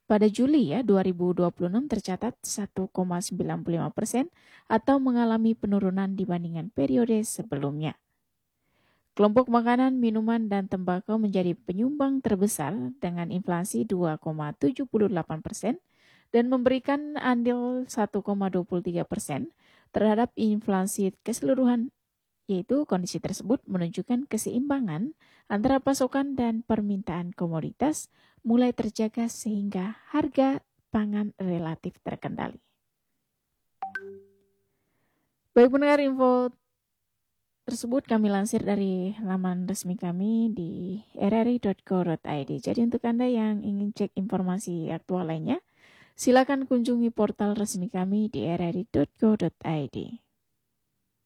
Pada Juli 2026 tercatat 1,95% atau mengalami penurunan dibandingkan periode sebelumnya. Kelompok makanan, minuman, dan tembakau menjadi penyumbang terbesar dengan inflasi 2,78% dan memberikan andil 1,23% terhadap inflasi keseluruhan, yaitu kondisi tersebut menunjukkan keseimbangan antara pasokan dan permintaan komoditas mulai terjaga sehingga harga pangan relatif terkendali. Baik pendengar, info tersebut kami lansir dari laman resmi kami di rri.co.id. Jadi untuk Anda yang ingin cek informasi aktual lainnya, silakan kunjungi portal resmi kami di rri.co.id.